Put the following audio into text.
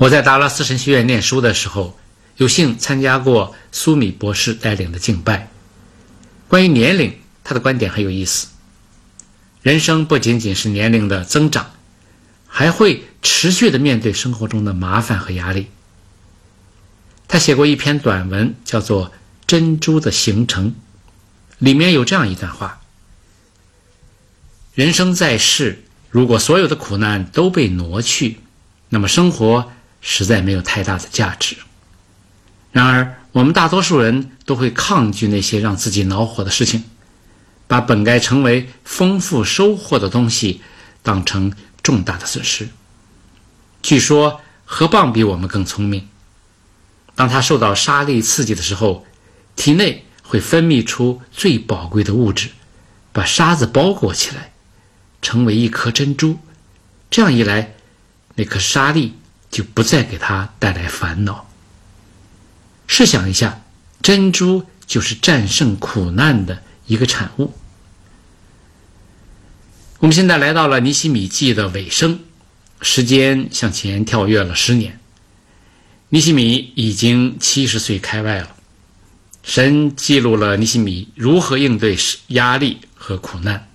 我在达拉斯神学院念书的时候，有幸参加过苏米博士带领的敬拜。关于年龄，他的观点很有意思。人生不仅仅是年龄的增长，还会持续地面对生活中的麻烦和压力。他写过一篇短文，叫做《珍珠的形成》，里面有这样一段话：人生在世，如果所有的苦难都被挪去，那么生活实在没有太大的价值。然而，我们大多数人都会抗拒那些让自己恼火的事情，把本该成为丰富收获的东西当成重大的损失。据说河蚌比我们更聪明，当它受到沙粒刺激的时候，体内会分泌出最宝贵的物质，把沙子包裹起来，成为一颗珍珠。这样一来，那颗沙粒就不再给它带来烦恼。试想一下，珍珠就是战胜苦难的一个产物。我们现在来到了尼希米记的尾声，时间向前跳跃了10年。尼希米已经70岁开外了。神记录了尼希米如何应对压力和苦难。